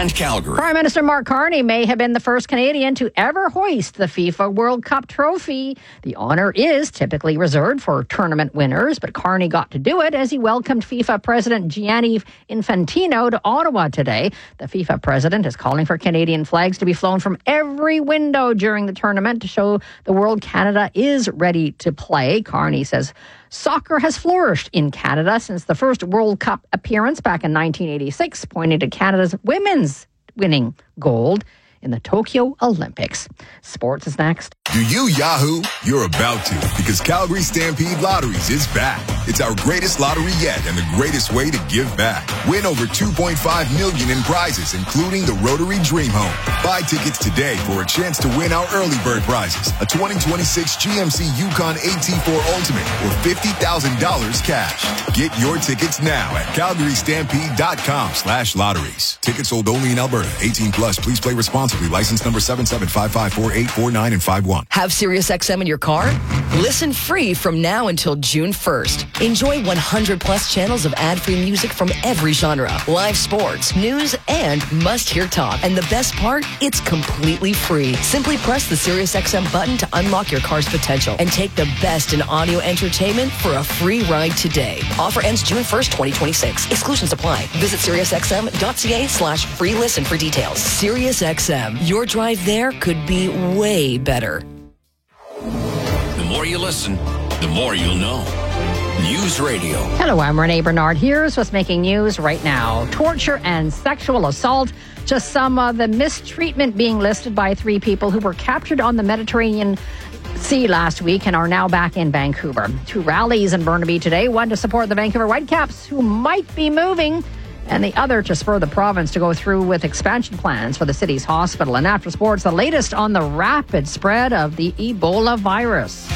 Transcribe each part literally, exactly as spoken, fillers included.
and Calgary. Prime Minister Mark Carney may have been the first Canadian to ever hoist the FIFA World Cup trophy. The honour is typically reserved for tournament winners, but Carney got to do it as he welcomed FIFA President Gianni Infantino to Ottawa today. The FIFA president is calling for Canadian flags to be flown from every window during the tournament to show the world Canada is ready to play. Carney says soccer has flourished in Canada since the first World Cup appearance back in nineteen eighty-six, pointing to Canada's women's winning gold in the Tokyo Olympics. Sports is next. Do you Yahoo? You're about to, because Calgary Stampede Lotteries is back. It's our greatest lottery yet and the greatest way to give back. Win over two point five million dollars in prizes, including the Rotary Dream Home. Buy tickets today for a chance to win our early bird prizes, a twenty twenty-six G M C Yukon A T four Ultimate or fifty thousand dollars cash. Get your tickets now at calgarystampede.com slash lotteries. Tickets sold only in Alberta. eighteen plus. Please play responsibly. License number seven seven five five four eight four nine and five one. Have SiriusXM in your car? Listen free from now until June first. Enjoy one hundred plus channels of ad-free music from every genre, live sports, news, and must-hear talk. And the best part? It's completely free. Simply press the SiriusXM button to unlock your car's potential and take the best in audio entertainment for a free ride today. Offer ends June first, twenty twenty-six. Exclusions apply. Visit SiriusXM.ca slash free listen for details. SiriusXM. Your drive there could be way better. The more you listen, the more you'll know. News Radio. Hello, I'm Renee Bernard. Here's what's making news right now. Torture and sexual assault. Just some of the mistreatment being listed by three people who were captured on the Mediterranean Sea last week and are now back in Vancouver. Two rallies in Burnaby today. One to support the Vancouver Whitecaps, who might be moving, and the other to spur the province to go through with expansion plans for the city's hospital. And after sports, the latest on the rapid spread of the Ebola virus.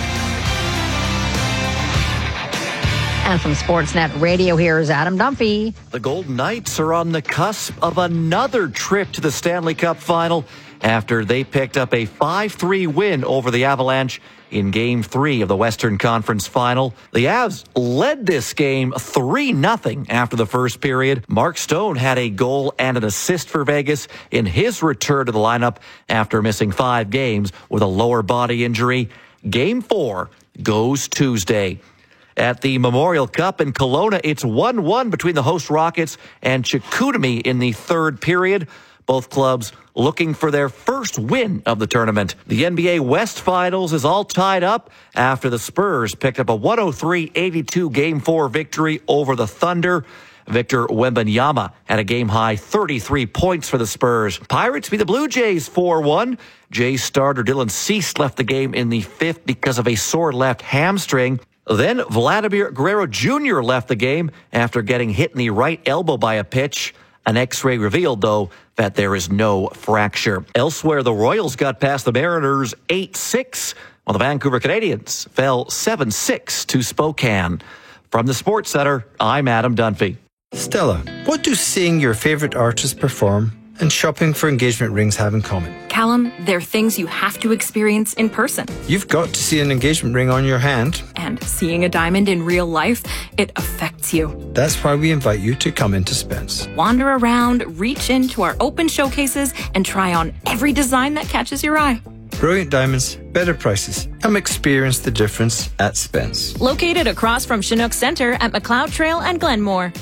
And from Sportsnet Radio, here's Adam Dunphy. The Golden Knights are on the cusp of another trip to the Stanley Cup final after they picked up a five three win over the Avalanche in Game three of the Western Conference Final. The Avs led this game three nothing after the first period. Mark Stone had a goal and an assist for Vegas in his return to the lineup after missing five games with a lower body injury. Game four goes Tuesday. At the Memorial Cup in Kelowna, it's one one between the host Rockets and Chicoutimi in the third period. Both clubs looking for their first win of the tournament. The N B A West Finals is all tied up after the Spurs picked up a one oh three eighty-two Game four victory over the Thunder. Victor Wembanyama had a game-high thirty-three points for the Spurs. Pirates beat the Blue Jays four one. Jays starter Dylan Cease left the game in the fifth because of a sore left hamstring. Then Vladimir Guerrero Junior left the game after getting hit in the right elbow by a pitch. An X-ray revealed, though, that there is no fracture. Elsewhere, the Royals got past the Mariners eight six, while the Vancouver Canadians fell seven six to Spokane. From the Sports Center, I'm Adam Dunphy. Stella, what do seeing your favourite artist perform and shopping for engagement rings have in common? Callum, they're things you have to experience in person. You've got to see an engagement ring on your hand. And seeing a diamond in real life, it affects you. That's why we invite you to come into Spence. Wander around, reach into our open showcases, and try on every design that catches your eye. Brilliant diamonds, better prices. Come experience the difference at Spence. Located across from Chinook Center at McLeod Trail and Glenmore.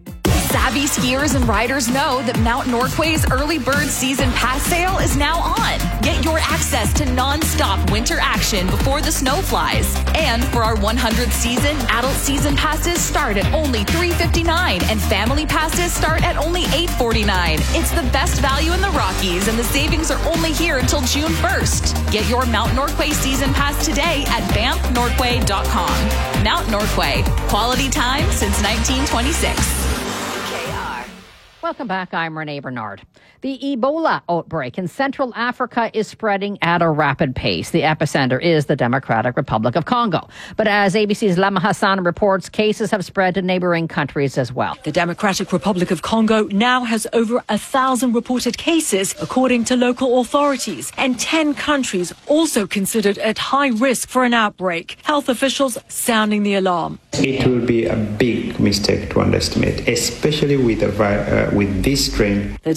Savvy skiers and riders know that Mount Norquay's early bird season pass sale is now on. Get your access to non-stop winter action before the snow flies. And for our one hundredth season, adult season passes start at only three dollars and fifty-nine cents and family passes start at only eight dollars and forty-nine cents. It's the best value in the Rockies, and the savings are only here until June first. Get your Mount Norquay season pass today at banff norquay dot com. Mount Norquay, quality time since nineteen twenty-six. Welcome back. I'm Renee Bernard. The Ebola outbreak in Central Africa is spreading at a rapid pace. The epicenter is the Democratic Republic of Congo. But as A B C's Lama Hassan reports, cases have spread to neighboring countries as well. The Democratic Republic of Congo now has over a thousand reported cases, according to local authorities, and ten countries also considered at high risk for an outbreak. Health officials sounding the alarm. It will be a big mistake to underestimate, especially with, a, uh, with this strain. The